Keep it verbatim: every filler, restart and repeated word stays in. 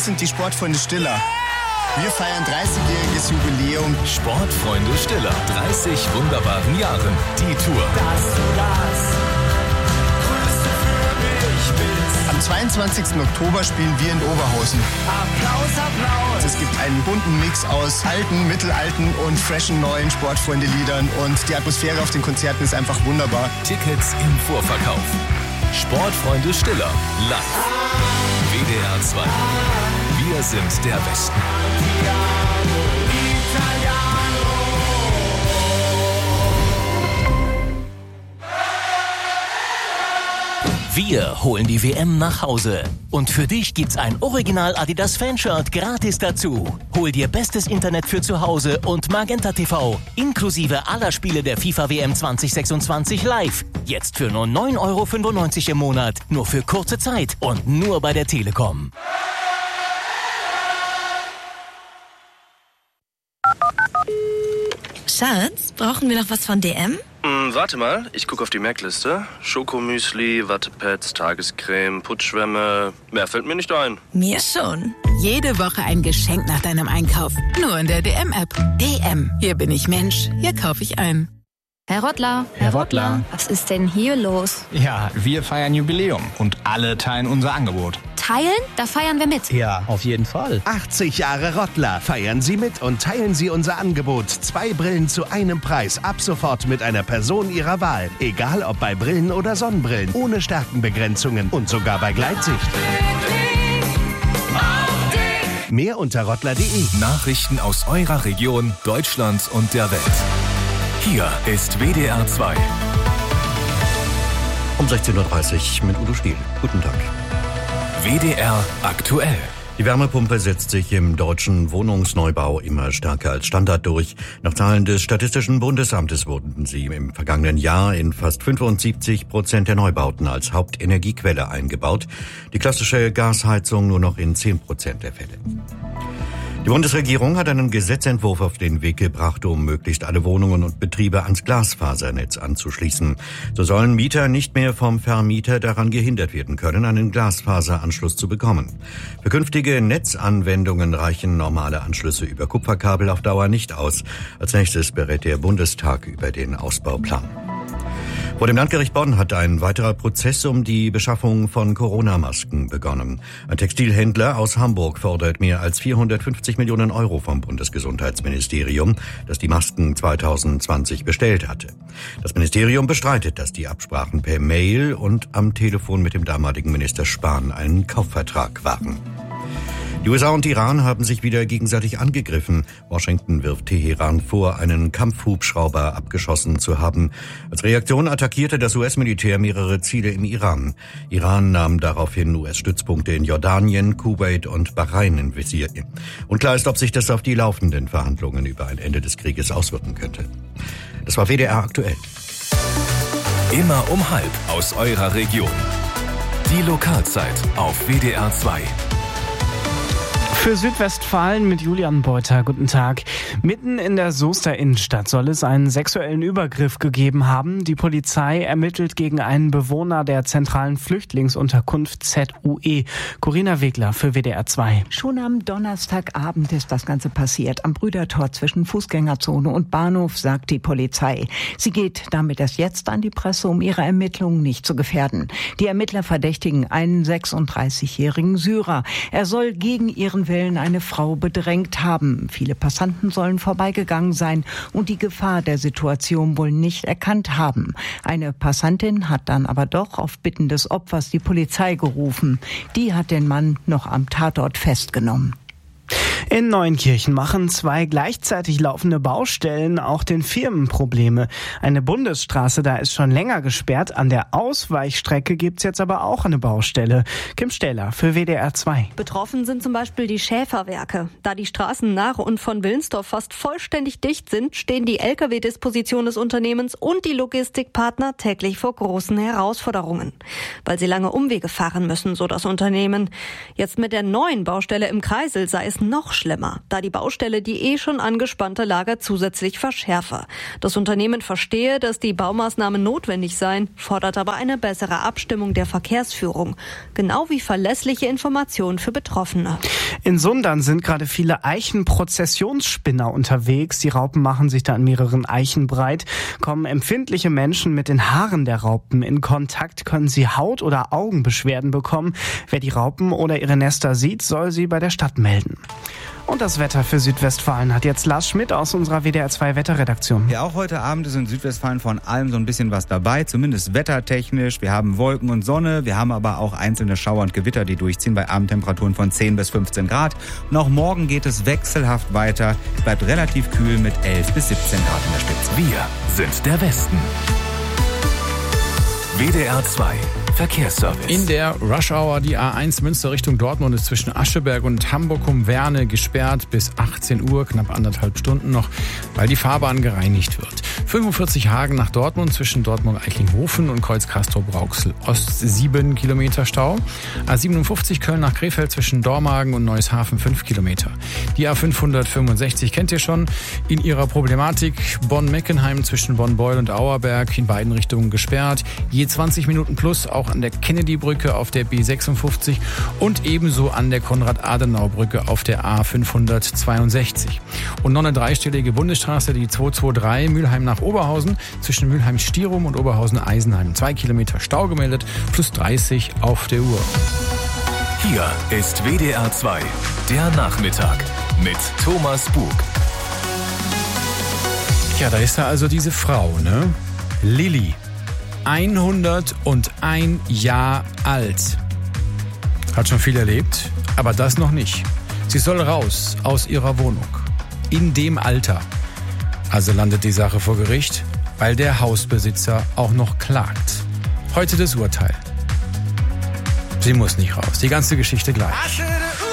sind die Sportfreunde Stiller. Wir feiern dreißigjähriges Jubiläum. Sportfreunde Stiller, dreißig wunderbaren Jahren. Die Tour. Dass du das Größte für mich bist. Am zweiundzwanzigsten Oktober spielen wir in Oberhausen. Applaus, Applaus. Es gibt einen bunten Mix aus alten, mittelalten und freshen neuen Sportfreunde-Liedern. Und die Atmosphäre auf den Konzerten ist einfach wunderbar. Tickets im Vorverkauf. Sportfreunde Stiller, live. W D R zwei. Wir sind der Westen. Wir holen die W M nach Hause. Und für dich gibt's ein Original Adidas Fanshirt gratis dazu. Hol dir bestes Internet für zu Hause und Magenta T V. Inklusive aller Spiele der FIFA W M zwanzig sechsundzwanzig live. Jetzt für nur neun Euro fünfundneunzig im Monat. Nur für kurze Zeit und nur bei der Telekom. Schatz, brauchen wir noch was von D M? Hm, warte mal, ich gucke auf die Merkliste. Schokomüsli, Wattepads, Tagescreme, Putzschwämme. Mehr fällt mir nicht ein. Mir schon. Jede Woche ein Geschenk nach deinem Einkauf. Nur in der D M-App. D M. Hier bin ich Mensch. Hier kaufe ich ein. Herr Rottler, Herr Rottler. was ist denn hier los? Ja, wir feiern Jubiläum und alle teilen unser Angebot. Teilen? Da feiern wir mit. Ja, auf jeden Fall. achtzig Jahre Rottler. Feiern Sie mit und teilen Sie unser Angebot. Zwei Brillen zu einem Preis. Ab sofort mit einer Person Ihrer Wahl. Egal ob bei Brillen oder Sonnenbrillen. Ohne Stärkenbegrenzungen und sogar bei Gleitsicht. Mehr unter rottler punkt de. Nachrichten aus eurer Region, Deutschland und der Welt. Hier ist W D R zwei. Um sechzehn Uhr dreißig mit Udo Stiel. Guten Tag. W D R aktuell. Die Wärmepumpe setzt sich im deutschen Wohnungsneubau immer stärker als Standard durch. Nach Zahlen des Statistischen Bundesamtes wurden sie im vergangenen Jahr in fast fünfundsiebzig Prozent der Neubauten als Hauptenergiequelle eingebaut. Die klassische Gasheizung nur noch in zehn Prozent der Fälle. Die Bundesregierung hat einen Gesetzentwurf auf den Weg gebracht, um möglichst alle Wohnungen und Betriebe ans Glasfasernetz anzuschließen. So sollen Mieter nicht mehr vom Vermieter daran gehindert werden können, einen Glasfaseranschluss zu bekommen. Für künftige Netzanwendungen reichen normale Anschlüsse über Kupferkabel auf Dauer nicht aus. Als nächstes berät der Bundestag über den Ausbauplan. Vor dem Landgericht Bonn hat ein weiterer Prozess um die Beschaffung von Corona-Masken begonnen. Ein Textilhändler aus Hamburg fordert mehr als vierhundertfünfzig Millionen Euro vom Bundesgesundheitsministerium, das die Masken zweitausendzwanzig bestellt hatte. Das Ministerium bestreitet, dass die Absprachen per Mail und am Telefon mit dem damaligen Minister Spahn ein Kaufvertrag waren. Die U S A und Iran haben sich wieder gegenseitig angegriffen. Washington wirft Teheran vor, einen Kampfhubschrauber abgeschossen zu haben. Als Reaktion attackierte das U S-Militär mehrere Ziele im Iran. Iran nahm daraufhin U S-Stützpunkte in Jordanien, Kuwait und Bahrain in Visier. Unklar ist, ob sich das auf die laufenden Verhandlungen über ein Ende des Krieges auswirken könnte. Das war W D R aktuell. Immer um halb aus eurer Region. Die Lokalzeit auf W D R zwei. Für Südwestfalen mit Julian Beuter. Guten Tag. Mitten in der Soester Innenstadt soll es einen sexuellen Übergriff gegeben haben. Die Polizei ermittelt gegen einen Bewohner der zentralen Flüchtlingsunterkunft Z U E. Corinna Wegler für W D R zwei. Schon am Donnerstagabend ist das Ganze passiert. Am Brüdertor zwischen Fußgängerzone und Bahnhof, sagt die Polizei. Sie geht damit erst jetzt an die Presse, um ihre Ermittlungen nicht zu gefährden. Die Ermittler verdächtigen einen sechsunddreißigjährigen Syrer. Er soll gegen ihren Willen eine Frau bedrängt haben. Viele Passanten sollen vorbeigegangen sein und die Gefahr der Situation wohl nicht erkannt haben. Eine Passantin hat dann aber doch auf Bitten des Opfers die Polizei gerufen. Die hat den Mann noch am Tatort festgenommen. In Neuenkirchen machen zwei gleichzeitig laufende Baustellen auch den Firmen Probleme. Eine Bundesstraße da ist schon länger gesperrt. An der Ausweichstrecke gibt's jetzt aber auch eine Baustelle. Kim Stähler für W D R zwei. Betroffen sind zum Beispiel die Schäferwerke. Da die Straßen nach und von Willensdorf fast vollständig dicht sind, stehen die L K W-Disposition des Unternehmens und die Logistikpartner täglich vor großen Herausforderungen. Weil sie lange Umwege fahren müssen, so das Unternehmen. Jetzt mit der neuen Baustelle im Kreisel sei es noch schlimmer, da die Baustelle die eh schon angespannte Lage zusätzlich verschärfe. Das Unternehmen verstehe, dass die Baumaßnahmen notwendig seien, fordert aber eine bessere Abstimmung der Verkehrsführung, genau wie verlässliche Informationen für Betroffene. In Sundern sind gerade viele Eichenprozessionsspinner unterwegs. Die Raupen machen sich da an mehreren Eichen breit. Kommen empfindliche Menschen mit den Haaren der Raupen in Kontakt, können sie Haut- oder Augenbeschwerden bekommen. Wer die Raupen oder ihre Nester sieht, soll sie bei der Stadt melden. Und das Wetter für Südwestfalen hat jetzt Lars Schmidt aus unserer W D R zwei Wetterredaktion. Ja, auch heute Abend ist in Südwestfalen von allem so ein bisschen was dabei, zumindest wettertechnisch. Wir haben Wolken und Sonne, wir haben aber auch einzelne Schauer und Gewitter, die durchziehen bei Abendtemperaturen von zehn bis fünfzehn Grad. Und auch morgen geht es wechselhaft weiter. Es bleibt relativ kühl mit elf bis siebzehn Grad in der Spitze. Wir sind der Westen. W D R zwei Verkehrsservice. In der Rush Hour die A eins Münster Richtung Dortmund ist zwischen Ascheberg und Hamburg um Werne gesperrt bis achtzehn Uhr, knapp anderthalb Stunden noch, weil die Fahrbahn gereinigt wird. fünfundvierzig Hagen nach Dortmund zwischen Dortmund-Eichlinghofen und Kreuz-Castor-Brauxel Ost sieben Kilometer Stau. A siebenundfünfzig Köln nach Krefeld zwischen Dormagen und Neueshafen fünf Kilometer. Die A fünfhundertfünfundsechzig kennt ihr schon in ihrer Problematik. Bonn-Meckenheim zwischen Bonn-Beul und Auerberg in beiden Richtungen gesperrt. Je zwanzig Minuten plus auch an der Kennedy-Brücke auf der B sechsundfünfzig und ebenso an der Konrad-Adenauer-Brücke auf der A fünfhundertzweiundsechzig. Und noch eine dreistellige Bundesstraße, die zweihundertdreiundzwanzig Mülheim nach Oberhausen, zwischen Mülheim-Stierum und Oberhausen-Eisenheim. Zwei Kilometer Stau gemeldet, plus dreißig auf der Uhr. Hier ist W D R zwei, der Nachmittag mit Thomas Bug. Ja, da ist da also diese Frau, ne? Lilly. hunderteins Jahre alt. Hat schon viel erlebt, aber das noch nicht. Sie soll raus aus ihrer Wohnung. In dem Alter. Also landet die Sache vor Gericht, weil der Hausbesitzer auch noch klagt. Heute das Urteil. Sie muss nicht raus. Die ganze Geschichte gleich.